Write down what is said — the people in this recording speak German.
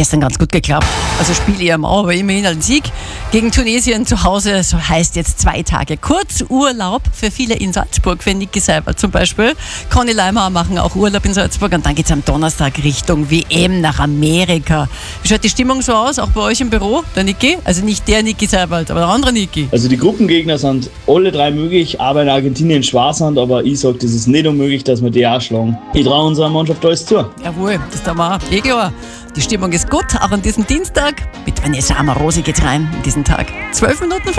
gestern ganz gut geklappt. Also Spiel eher mau, aber immerhin ein Sieg gegen Tunesien zu Hause. So heißt jetzt 2 Tage Kurzurlaub für viele in Salzburg, für Niki Seibert zum Beispiel. Conny Leimer machen auch Urlaub in Salzburg und dann geht es am Donnerstag Richtung WM nach Amerika. Wie schaut die Stimmung so aus, auch bei euch im Büro, der Niki? Also nicht der Niki Seibert, aber der andere Niki. Also die Gruppengegner sind alle 3 möglich, aber in Argentinien schwer sind, aber ich sage, das ist nicht unmöglich, dass wir die auch schlagen. Ich traue unserer Mannschaft alles zu. Jawohl, das tun wir auch. Klar. Die Stimmung ist gut, auch an diesem Dienstag. Mit Vanessa Amorosi geht's rein in diesen Tag. 12 Minuten